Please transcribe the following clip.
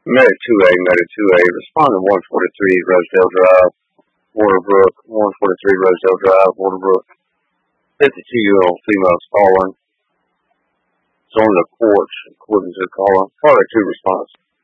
Medic 2A, Medic 2A, respond to 143 Rosedale Drive, Waterbrook, 143 Rosedale Drive, Waterbrook. 52-year-old female is fallen. It's on the porch, according to the caller. Part 2 response.